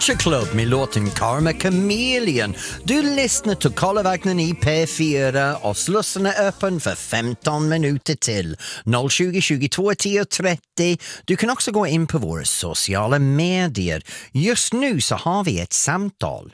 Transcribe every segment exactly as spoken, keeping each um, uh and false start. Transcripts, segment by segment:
Club med låten Karma Chameleon. Du lyssnar till Kollevagnen i P fyra och slussen är öppen för femton minuter till. noll tjugo tjugotvå tio trettio. Du kan också gå in på våra sociala medier. Just nu så har vi ett samtal.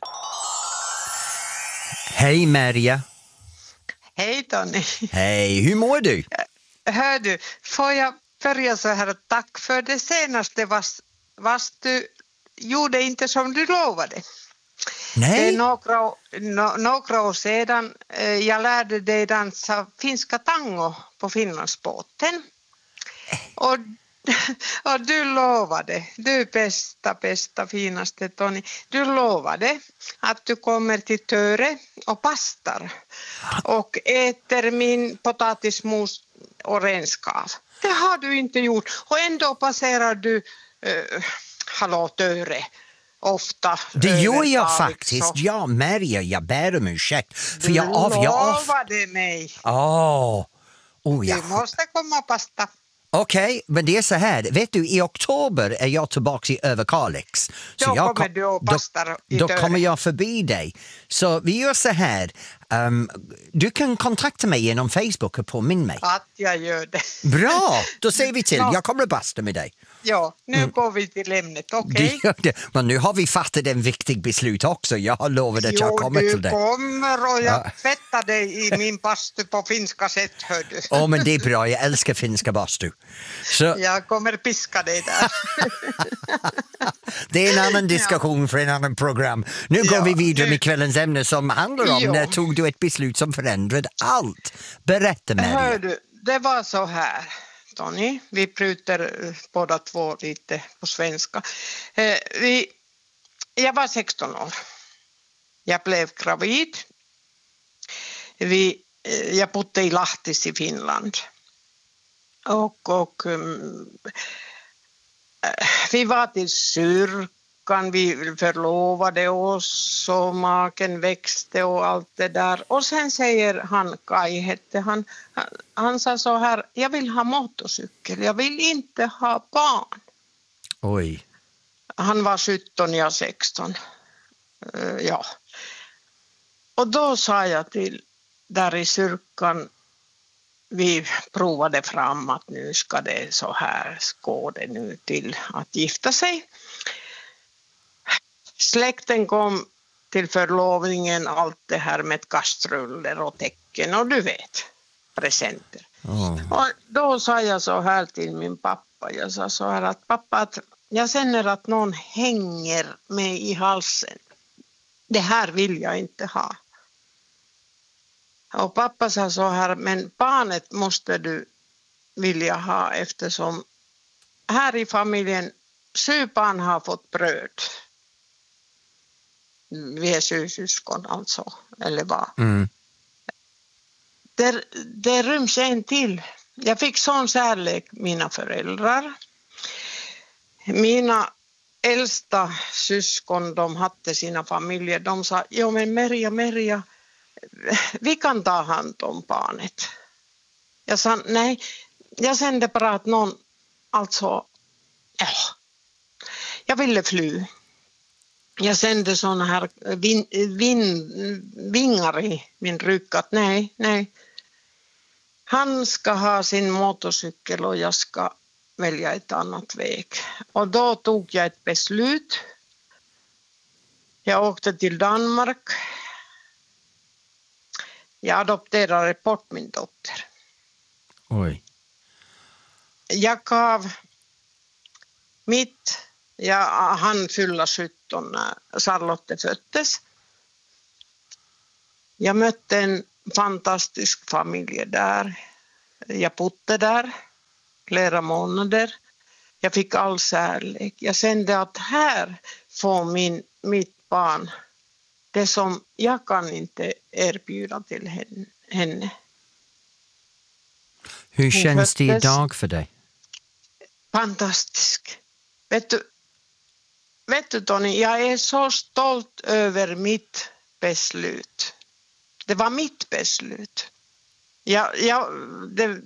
Hej Maria. Hej Tony. Hej, hur mår du? Hör du, får jag börja så här, tack för det senaste, vars, vars du gjorde inte som du lovade. Nej. Det är några, no, några år sedan eh, jag lärde dig dansa finska tango på Finlandsbåten. Och, och du lovade, du bästa, bästa, finaste Tony, du lovade att du kommer till Töre och pastar och äter min potatismos och renskav. Det har du inte gjort och ändå passerar du eh, hallå Töre ofta. Det gör jag över, faktiskt. liksom. Ja, Maria, jag ber om ursäkt. För Du jag av, jag av... lovade mig. Åh. Oh, ja. Du måste komma och pasta. Okej, okay, men det är så här. Vet du, i oktober är jag tillbaka i Överkalix. Då så jag kommer du och pastar i Då Töre. kommer jag förbi dig. Så vi gör så här. Um, du kan kontakta mig genom Facebook och påminna mig. Att jag gör det. Bra, då säger vi till. Ja. Jag kommer att basta med dig. Ja, nu mm. går vi till ämnet, okej? Okay? Men nu har vi fattat en viktig beslut också. Jag har lovat att jo, jag kommer till dig. Jo, du kommer och jag ja. tvättar dig i min bastu på finska sätt, hör du. Åh, oh, men det är bra. Jag älskar finska bastu. Så... Jag kommer piska dig där. Det är en annan diskussion ja. för en annan program. Nu ja, går vi vidare nu... med kvällens ämne som handlar om jo. när tog du ett beslut som förändrade allt. Berätta med Hör du, det var så här, Tony. Vi prutar båda två lite på svenska. Eh, vi, jag var sexton år. Jag blev gravid. Vi, eh, jag bodde i Lahtis i Finland. Och, och um, vi var till kyrkan, vi förlovade oss och maken växte och allt det där. Och sen säger han, Kai hette han, han, han sa så här, jag vill ha motorcykel, jag vill inte ha barn. Oj. Han var sjutton, jag sexton. Uh, ja. Och då sa jag till, där i kyrkan, vi provade fram att nu ska det så här gå det nu till att gifta sig. Släkten kom till förlovningen, allt det här med kastruller och tecken och du vet, presenter. Oh. Och då sa jag så här till min pappa, jag sa så här att pappa, att jag känner att någon hänger mig i halsen. Det här vill jag inte ha. Och pappa sa så här, men barnet måste du vilja ha eftersom här i familjen sju barn har fått bröd. Vi är sju syskon alltså, eller vad. Mm. Det, det ryms en till. Jag fick sån kärlek, mina föräldrar. Mina äldsta syskon, de hade sina familjer. De sa, jo men Merja, Merja, vi kan ta hand om barnet. Jag sa, nej, jag kände bara att någon, alltså, ja, jag ville fly. Jag kände såna här vin, vin, vingar i min rygg att nej, nej. Han ska ha sin motorcykel och jag ska välja ett annat väg. Och då tog jag ett beslut. Jag åkte till Danmark. Jag adopterade bort min dotter. Oj. Jag gav mitt, jag hann fylla sjutton när Charlotte föddes. Jag mötte en fantastisk familj där. Jag bodde där flera månader. Jag fick all kärlek. Jag kände att här får min, mitt barn det som jag kan inte erbjuda till henne. Hur känns det idag för dig? Fantastisk. Vet du, vet du Tony, jag är så stolt över mitt beslut. Det var mitt beslut. Jag, jag, det,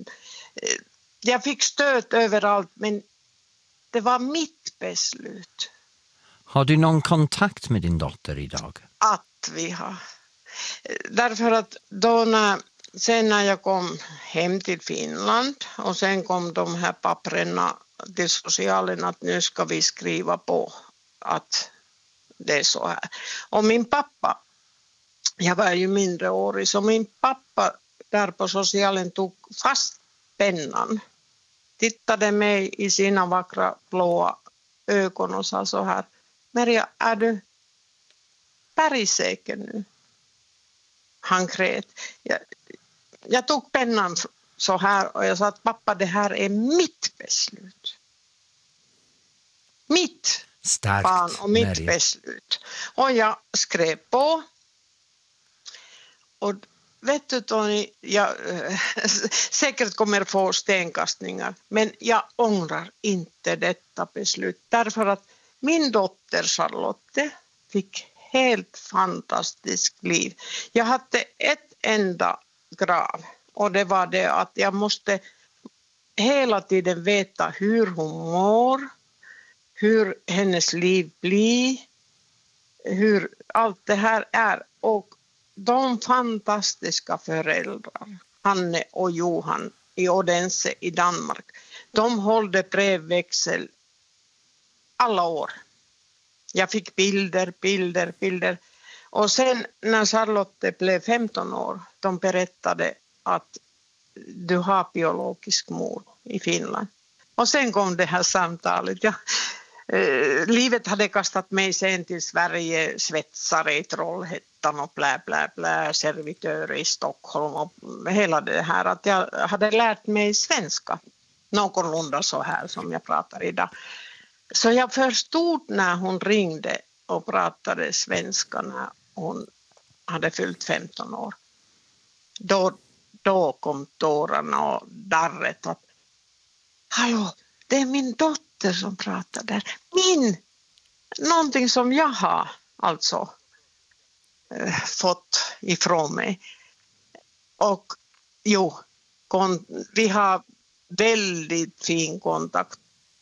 jag fick stöd överallt, men det var mitt beslut. Har du någon kontakt med din dotter idag? Att vi har. Därför att då när, sen när jag kom hem till Finland och sen kom de här papperna till socialen att nu ska vi skriva på att det är så här. Och min pappa, jag var ju mindreårig, så min pappa där på socialen tog fast pennan, tittade mig i sina vackra blåa ögon och sa så här: Merja, är du bergsäker nu? Han grät. Jag, jag tog pennan så här och jag sa att pappa, det här är mitt beslut. Mitt Starkt, barn och mitt Merja. beslut. Och jag skrev på. Och vet du Tony, jag säkert kommer få stenkastningar, men jag ångrar inte detta beslut. Därför att min dotter Charlotte fick helt fantastiskt liv. Jag hade ett enda krav och det var det att jag måste hela tiden veta hur hon mår, hur hennes liv blir, hur allt det här är. Och de fantastiska föräldrar, Hanne och Johan i Odense i Danmark, de hållde brevväxel alla år. Jag fick bilder, bilder, bilder. Och sen när Charlotte blev femton år, de berättade att du har biologisk mor i Finland. Och sen kom det här samtalet. Ja, eh, livet hade kastat mig sen till Sverige, svetsare i Trollhättan och blä, blä, blä, servitör i Stockholm och hela det här. Att jag hade lärt mig svenska, någorlunda så här som jag pratar idag. Så jag förstod när hon ringde och pratade svenska när hon hade fyllt femton år. Då, då kom tårarna och darret att hallå, det är min dotter som pratar där. Min! Någonting som jag har alltså eh, fått ifrån mig. Och jo, kon, vi har väldigt fin kontakt.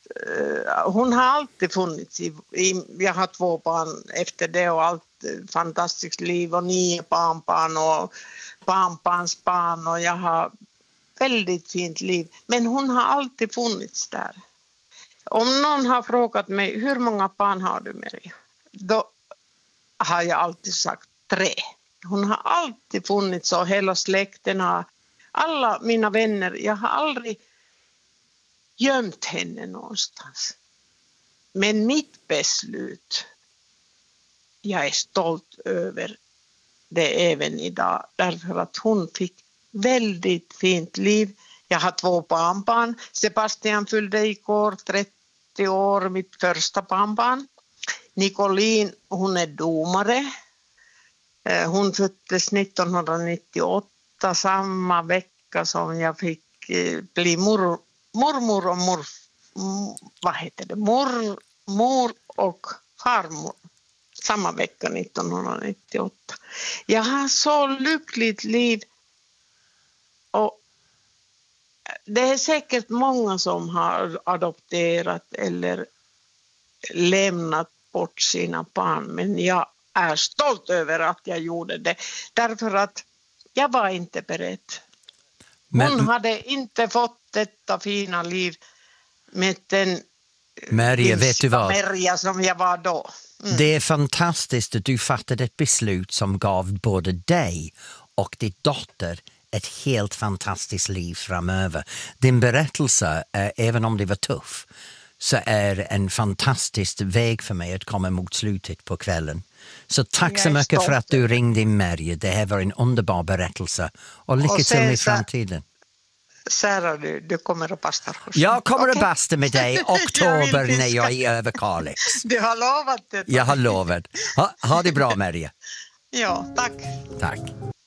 Hon har alltid funnits i, i, jag har två barn efter det och allt fantastiskt liv och nio barnbarn och barnbarns barn och jag har väldigt fint liv. Men hon har alltid funnits där. Om någon har frågat mig hur många barn har du Merja? Då har jag alltid sagt tre. Hon har alltid funnits och hela släkten har, alla mina vänner, jag har aldrig gömt henne någonstans. Men mitt beslut, jag är stolt över det även idag. Därför att hon fick väldigt fint liv. Jag har två barnbarn. Sebastian fyllde igår trettio år, mitt första barnbarn. Nicolin, hon är domare. Hon föddes nittonhundranittioåtta, samma vecka som jag fick bli mor, mormor och mor, vad heter det? Mor, mor och farmor. Samma vecka nittonhundranittioåtta. Jag har så lyckligt liv. Och det är säkert många som har adopterat eller lämnat bort sina barn. Men jag är stolt över att jag gjorde det. Därför att jag var inte beredd. Hon men, hade inte fått detta fina liv med den Merja, vet du vad? Merja som jag var då. Mm. Det är fantastiskt att du fattade ett beslut som gav både dig och din dotter ett helt fantastiskt liv framöver. Din berättelse, eh, även om det var tuff, så är en fantastisk väg för mig att komma mot slutet på kvällen. Så tack så mycket för att du ringde Merja. Det här var en underbar berättelse. Och lycka och till i framtiden. Sara, du, du kommer att basta hos mig. Jag kommer okay. att basta med dig i oktober när jag är över Kalix. Du har lovat det. Jag har lovat. Ha, ha det bra, Merja. Ja, tack. Tack.